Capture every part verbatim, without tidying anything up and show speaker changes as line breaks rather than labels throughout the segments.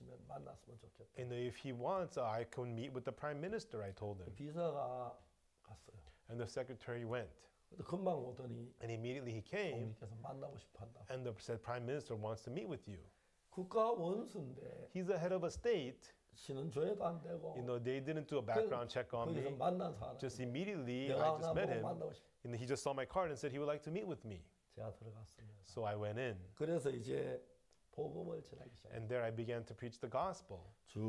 있으면 만났으면 좋겠다.
And if he wants, uh, I can meet with the prime minister, I told him.
비서가 갔어요.
And the secretary went.
근데 금방 오더니
And immediately he came
총리께서 만나고 싶어 한다.
and the said prime minister wants to meet with you.
국가 원수인데
He's the head of a state.
신원조회도 안 되고
You know, they didn't do a background check on
거기서
me.
만난 사람.
Just immediately,
내가
I just
하나
met
보고
him.
만나고 싶어.
And he just saw my card and said he would like to meet with me.
제가 들어갔습니다.
So I went in.
그래서 이제 복음을 전하기 시작했어요.
And there I began to preach the gospel.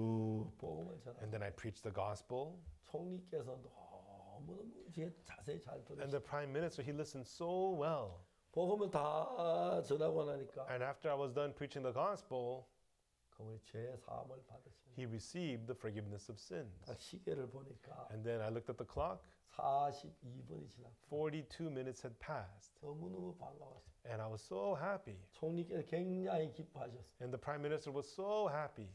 쭉 복음을 전하고
And then I preached the gospel.
총리께서 너무너무 제 자세히 잘
And
들으시고
the prime minister, he listened so well.
복음을 다 전하고 나니까
And after I was done preaching the gospel,
그분이 죄 사함을 받으시는
he received the forgiveness of sins.
딱 시계를 보니까
And then I looked at the clock.
사십이 분이 지났고
forty-two minutes had passed.
너무너무 반가웠어요.
And I was so happy.
총리께서 굉장히 기뻐하셨어요.
And the prime minister was so happy.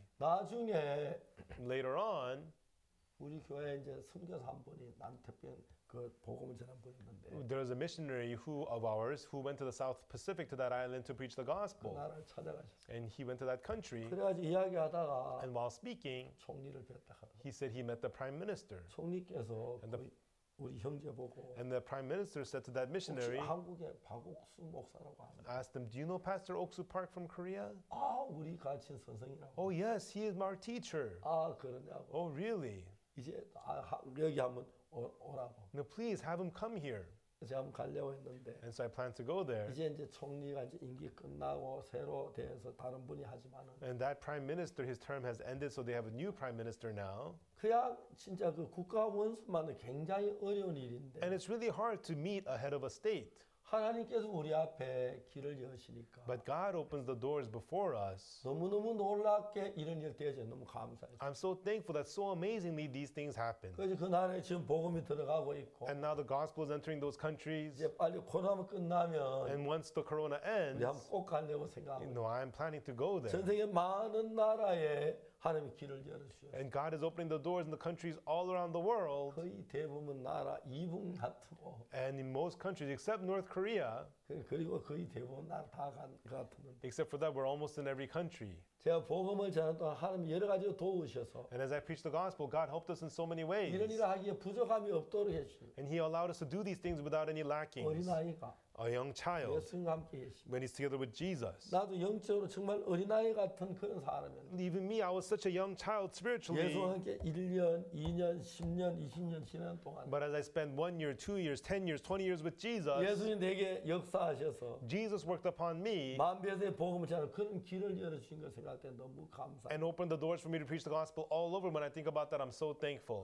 나중에
Later on,
우리 교회에 이제 선교사 한 분이 남태평 그 복음을 전한 분이 있는데
there was a missionary who of ours who went to the South Pacific to that island to preach the
그
gospel.
나라를 찾아가셨어요.
And he went to that country.
그래가지고 이야기하다가
And while speaking,
총리를 뵀다 하더라고요.
he said he met the prime minister.
총리께서
And the-
우리, 우리 형제 보고
And the prime minister said to that
혹시
missionary,
한국의 박옥수 목사라고 합니다.
asked him, do you know Pastor Oksu Park from Korea?
아 우리 가르친 선생이라고.
Oh, yes, he is our teacher.
아 그러냐고.
Oh, really?
이제 아, 하- 여기 한번 오, 오라고.
No, please have him come here.
제가 한번 가려고 했는데
And so I plan to go there.
이제 이제 총리가 이제 임기 끝나고 새로 돼서 다른 분이 하지만은
And that prime minister, his term has ended, so they have a new prime minister now.
그야 진짜 그 국가 원수만은 굉장히 어려운 일인데
And it's really hard to meet a head of a state.
하나님께서 우리 앞에 길을 여시니까
But God opens the doors before us.
너무너무 놀랍게 이런 일 되어져 너무 감사해요.
I'm so thankful that so amazingly these things happen.
그래서 그 나라에 지금 복음이 들어가고 있고
And now the gospel is entering those countries.
이제 빨리 코로나 끝나면
And once the corona
우리 한번
ends,
꼭 가려고
you
생각하고
know, I'm planning to go
전
there.
세계 많은 나라에 하나님이 길을 열어주셔서
And God is opening the doors in the countries all around the world.
거의 대부분 나라 이분 같고
And in most countries, except North Korea,
그- 그리고 거의 대부분 나라 다간 것 같은데
except for that, we're almost in every country.
제가 복음을 전하는 동안 하나님 여러 가지로 도우셔서
And as I preach the gospel, God helped us in so many
이런
ways.
일을 하기에 부족함이 없도록 해주시고
And He allowed us to do these things without any lackings.
어린아이가
A young child,
예수님과 함께 계시고
when he's together with Jesus.
나도 영적으로 정말 어린아이 같은 그런 사람이었는데
And even me, I was such a young child spiritually.
예수와 함께 일 년, 이 년, 십 년, 이십 년 지나는 동안
But as I spent one year, two years, ten years, twenty years with Jesus,
예수님 내게 역사하셔서
Jesus worked upon me
만배의 복음을 전하는 그런 길을 열어주신 걸 생각할 때 너무 감사해요.
and opened the doors for me to preach the gospel all over. When I think about that, I'm so thankful.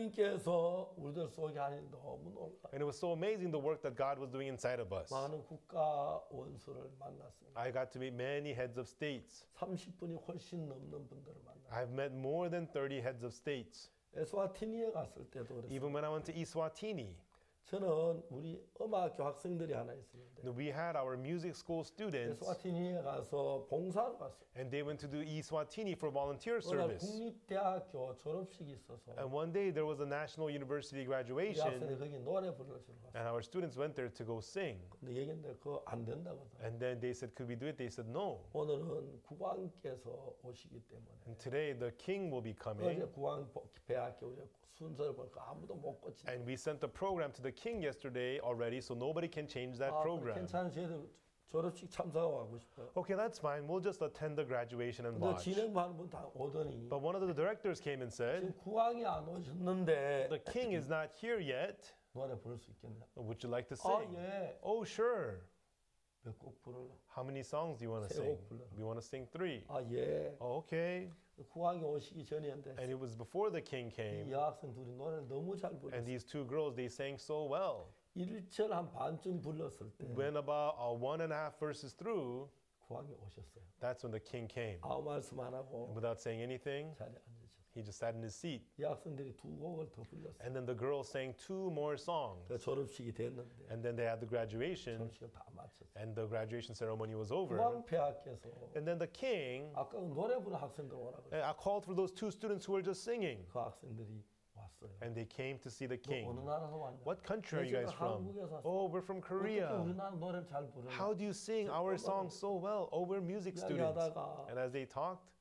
하나님께서 우리들 속에 하는 너무 놀라.
And it was so amazing the work that God was doing inside of us.
많은 국가 원수를 만났습니다.
I got to meet many heads of states.
삼십 분이 훨씬 넘는 분들을 만났어요.
I've met more than thirty heads of states.
에스와티니에 갔을 때도 그랬어요.
Even when I went to Eswatini,
저는 우리 음악교 학생들이 하나 있었는데
we had our music school students,
에스와티니에 가서 봉사를 갔어요.
and they went to do Eswatini for volunteer
어느 날
service.
국립대학교 졸업식이 있어서
And one day there was a national university
우리 학생들이
graduation,
거기 노래 부르러 갔어요.
and our students went there to go sing.
근데 얘기했는데 그거 안 된다거든.
And then they said, could we do it? They said, no.
오늘은 국왕께서 오시기 때문에
And today the king will be
어제
coming.
국왕배학교 우리 순서를 보니까 아무도 못 고치네.
And we sent the program to the king yesterday already, so nobody can change that
아,
program.
괜찮은 저희들 졸업식 참석하고 싶어요.
Okay, that's fine. We'll just attend the graduation and
근데
watch.
진행하는 분 다 오더니
But one of the directors came and said,
지금 국왕이 안 오셨는데
the king is not here yet.
노래 부를 수 있겠냐?
Would you like to
아
sing?
예.
Oh, sure.
몇 곡 부르려?
How many songs do you want to
세
sing?
곡 불러라.
We want to sing three.
아 예.
Oh, okay.
국왕이 오시기 전이었는데
And it was before the king
이
came.
여학생 둘이 노래를 너무 잘
And
불렀어요.
these two girls, they sang so well.
일 절 한 반쯤 불렀을 때
When about uh, one and a half verses through,
국왕이 오셨어요.
that's when the king came.
아무 말씀 안 하고
And without saying anything,
자리에 앉으셨어요.
he just sat in his seat.
여학생들이 두 곡을 더 불렀어요.
And then the girls sang two more songs.
그 졸업식이 됐는데
And then they had the graduation,
졸업식을 다 마쳤어요.
and the graduation ceremony was over.
국왕폐하께서
And then the king,
아까 그 노래 부르는 학생들 오라 그래요.
I called for those two students who were just singing.
그 학생들이 왔어요.
And they came to see the
너 어느
king.
나라에서 왔냐?
What country are you guys from?
한국에서 왔어.
Oh, we're from
어떻게
Korea.
우리나라 노래를 잘 부르냐?
How do you sing our songs so well? Oh, we're music students.
이야기하다가
And as they talked,